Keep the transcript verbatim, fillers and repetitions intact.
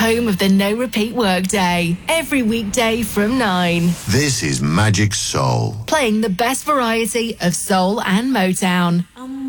home of the no repeat workday. Every weekday from nine. This is Magic Soul. Playing the best variety of soul and Motown.